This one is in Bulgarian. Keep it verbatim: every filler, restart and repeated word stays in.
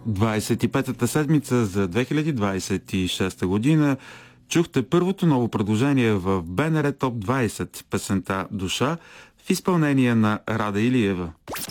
двадесет и петата седмица за две хиляди двадесет и шеста година чухте първото ново предложение в БНР Топ двадесет, песента "Душа" в изпълнение на Рада Илиева.